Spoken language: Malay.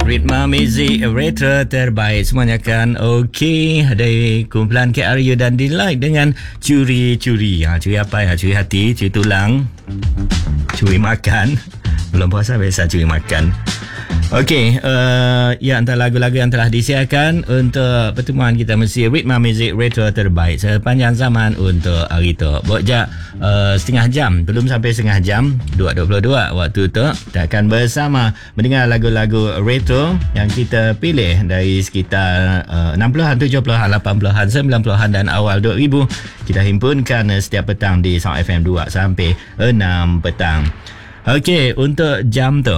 Ritma Music Retro terbaik semuanya kan. Okey, dari kumpulan KRU dan Delight dengan Curi-Curi. Curi apa ya? Curi hati, curi tulang, curi makan. Belum puasa biasa curi makan. Okey, ya antara lagu-lagu yang telah disiarkan untuk pertemuan kita mesti Ritma Music Retro terbaik sepanjang zaman untuk hari tu. Bojak setengah jam, belum sampai setengah jam, 2.22 waktu tu kita akan bersama mendengar lagu-lagu retro yang kita pilih dari sekitar 60-an, 70-an, 80-an, 90-an dan awal 2000. Kita himpunkan setiap petang di Sound FM 2 sampai 6 petang. Okey, untuk jam tu